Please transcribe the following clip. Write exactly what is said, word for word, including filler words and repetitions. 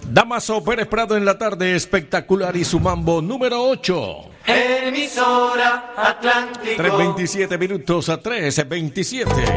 Damaso Pérez Prado en la tarde, espectacular y su mambo número ocho. Emisora Atlántico. tres veintisiete minutos a tres veintisiete.